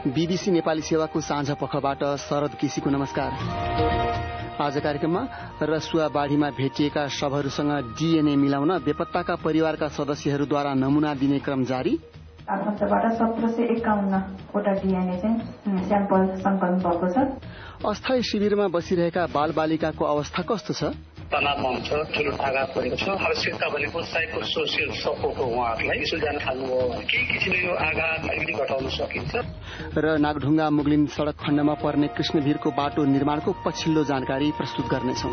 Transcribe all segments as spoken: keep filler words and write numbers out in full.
BBC Nepali सेवाको साँझ पखबाट शरद केसीको नमस्कार। आज कार्यक्रममा रसुवा बाढीमा भेटिएका शवहरूसँग डीएनए मिलाउन बेपत्ताका परिवारका सदस्यहरूद्वारा नमूना दिने क्रम जारी। आठबाट सत्र सय एकाउन्न वटा डीएनए चाहिँ स्याम्पल संकलन भएको छ। अस्थायी शिविरमा बसिरहेका बाल बालिकाको अवस्था कस्तो छ? तनावमा हुन्छ, ठुलो आघात परेको छ। आवश्यकता भनेको साइको सोसियल सपोर्ट हो। उहाँहरूलाई स्कुल जान थाल्नुभयो भने केही किसिमले यो आघात अलिकति घटाउन सकिन्छ। र नागढुङ्गा मुगलिन सड़क खण्डमा पर्ने कृष्णधीरको बाटो निर्माणको पछिल्लो जानकारी प्रस्तुत गर्नेछौं।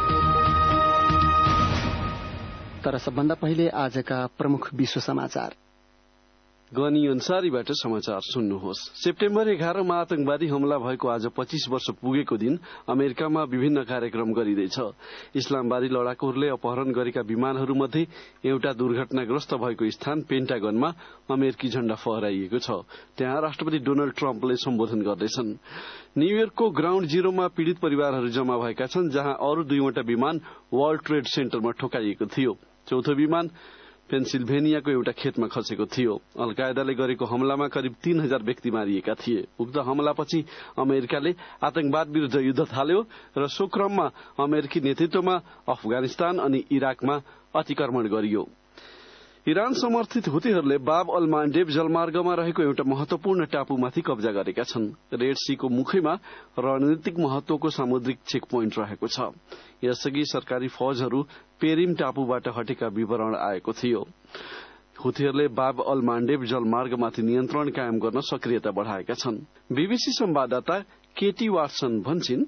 तर सबभन्दा पहिले आजका प्रमुख विश्व समाचार। गनी अन्सारीबाट समाचार सुन्नुहोस्। सेप्टेम्बर एघारमा आतंकवादी हमला भएको आज पच्चीस वर्ष पुगेको दिन अमेरिकामा विभिन्न कार्यक्रम गरिँदैछ। इस्लामवादी लडाकुहरूले अपहरण गरेका विमानहरूमध्ये एउटा दुर्घटनाग्रस्त भएको स्थान पेन्टागनमा अमेरिकी झण्डा फहराइएको छ। त्यहाँ राष्ट्रपति डोनाल्ड ट्रम्पले सम्बोधन गर्दैछन्। न्यूयोर्कको ग्राउण्ड जीरोमा पीड़ित परिवारहरू जम्मा भएका छन्, जहाँ अरू दुईवटा विमान वर्ल्ड ट्रेड सेन्टरमा ठोकाइएको थियो। चौथो विमान पेन्सिल्भेनियाको एउटा खेतमा खसेको थियो। अल-कायदाले गरेको हमलामा करिब तीन हजार व्यक्ति मारिएका थिए। उक्त हमलापछि अमेरिकाले आतंकवाद विरूद्ध युद्ध थाल्यो र सो क्रममा अमेरिकी नेतृत्वमा अफगानिस्तान अनि इराकमा अतिक्रमण गरियो। इरान समर्थित हुतीहरूले बाब अल मान्डेब जलमार्गमा रहेको एउटा महत्वपूर्ण टापुमाथि कब्जा गरेका छन्। रेड सीको मुखैमा रणनीतिक महत्वको सामुद्रिक चेक पोइन्ट रहेको छ। यसअघि सरकारी फौजहरू पेरिम टापुबाट हटेका विवरण आएको थियो। हुतीहरूले बाब अल मान्डेब जलमार्गमाथि नियन्त्रण कायम गर्न सक्रियता बढ़ाएका छन्। बीबीसी संवाददाता केटी वाटसन भन्छिन्,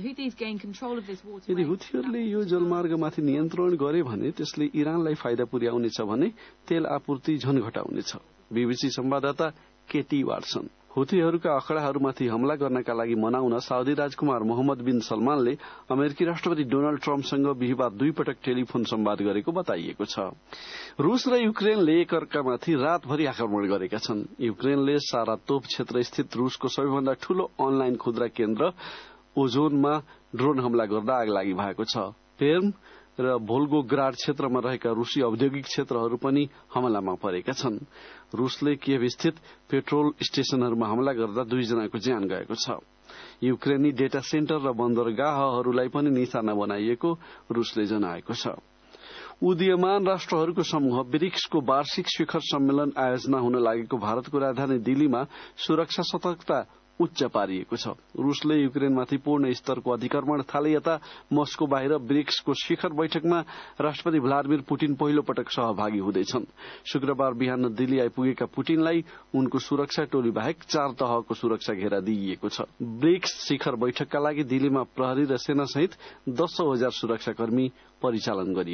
यदि हुतीहरूले यो जलमार्गमाथि नियन्त्रण गरे भने त्यसले इरानलाई फाइदा पुर्याउनेछ भने तेल आपूर्ति झन घटाउनेछ। बीबीसी संवाददाता केटी वाटसन। हुतीहरूका अखड़ाहरूमाथि हमला गर्नका लागि मनाउन साउदी राजकुमार मोहम्मद बिन सलमानले अमेरिकी राष्ट्रपति डोनाल्ड ट्रम्पसँग बिहिबार दुई पटक टेलिफोन संवाद गरेको बताइएको छ। रूस र युक्रेनले एकअर्कामाथि रातभरि आक्रमण गरेका छन्। युक्रेनले सारा तोप क्षेत्र स्थित रूसको सबैभन्दा ठूलो अनलाइन खुद्रा केन्द्र ओजोनमा ड्रोन हमला गर्दा आगलागी भएको छ। पेर्म र भोल्गोग्राड क्षेत्रमा रहेका रूसी औद्योगिक क्षेत्रहरू पनि हमलामा परेका छन्। रूसले कियभ स्थित पेट्रोल स्टेशनहरूमा हमला गर्दा दुईजनाको ज्यान गएको छ। युक्रेनी डेटा सेन्टर र बन्दरगाहहरूलाई पनि निशाना बनाइएको रूसले जनाएको छ। उदीयमान राष्ट्रहरूको समूह ब्रिक्सको वार्षिक शिखर सम्मेलन आयोजना हुन लागेको भारतको राजधानी दिल्लीमा सुरक्षा सतर्कता उच्च पारिएको छ। रूसले युक्रेनमाथि पूर्ण स्तरको अधिक्रमण थाले यता मस्को बाहिर ब्रिक्सको शिखर बैठकमा राष्ट्रपति भ्लादिमिर पुटिन पहिलो पटक सहभागी हुँदैछन्। शुक्रबार बिहान दिल्ली आइपुगेका पुटिनलाई उनको सुरक्षा टोली बाहेक चार तहको सुरक्षा घेरा दिइएको छ। ब्रिक्स शिखर बैठकका लागि दिल्लीमा प्रहरी र सेनासहित दसौं हजार सुरक्षाकर्मी परिचालन गरिए।